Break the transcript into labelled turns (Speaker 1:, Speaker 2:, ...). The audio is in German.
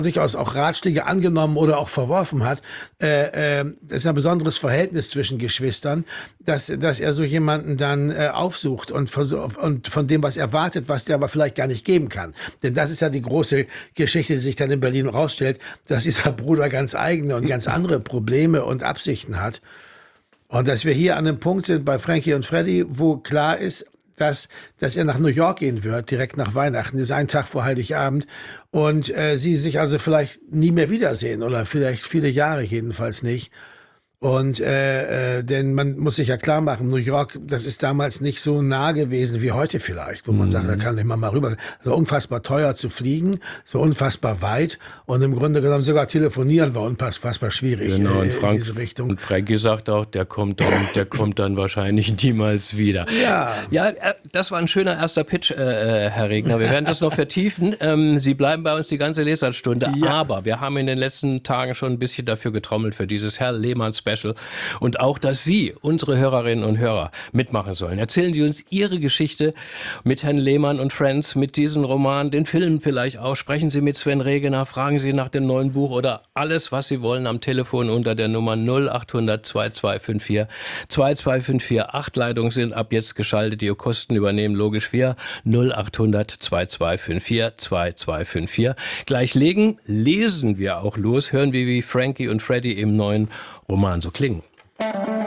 Speaker 1: durchaus auch Ratschläge angenommen oder auch verworfen hat. Das ist ein besonderes Verhältnis zwischen Geschwistern, dass er so jemanden dann aufsucht und von dem was erwartet, was der aber vielleicht gar nicht geben kann. Denn das ist ja die große Geschichte, die sich dann in Berlin rausstellt, dass dieser Bruder ganz eigene und ganz andere Probleme und Absichten hat. Und dass wir hier an einem Punkt sind bei Frankie und Freddy, wo klar ist, dass er nach New York gehen wird, direkt nach Weihnachten, das ist ein Tag vor Heiligabend, und sie sich also vielleicht nie mehr wiedersehen oder vielleicht viele Jahre jedenfalls nicht. Und denn man muss sich ja klar machen, New York, das ist damals nicht so nah gewesen wie heute vielleicht, wo man sagt, da kann ich mal rüber. So unfassbar teuer zu fliegen, so unfassbar weit, und im Grunde genommen sogar telefonieren war unfassbar schwierig,
Speaker 2: genau,
Speaker 1: in diese Richtung.
Speaker 2: Und Frankie sagt auch, der kommt dann wahrscheinlich niemals wieder. Ja, das war ein schöner erster Pitch, Herr Regner. Wir werden das noch vertiefen. Sie bleiben bei uns die ganze Lesartstunde, aber wir haben in den letzten Tagen schon ein bisschen dafür getrommelt, für dieses Herr Lehmann-Special. Und auch, dass Sie, unsere Hörerinnen und Hörer, mitmachen sollen. Erzählen Sie uns Ihre Geschichte mit Herrn Lehmann und Friends, mit diesem Roman, den Film vielleicht auch. Sprechen Sie mit Sven Regener, fragen Sie nach dem neuen Buch oder alles, was Sie wollen, am Telefon unter der Nummer 0800 2254 2254. 8 Leitungen sind ab jetzt geschaltet, die Kosten übernehmen logisch wir. 0800 2254 2254. Gleich lesen wir auch los, hören wir, wie Frankie und Freddy im neuen Roman so klingen.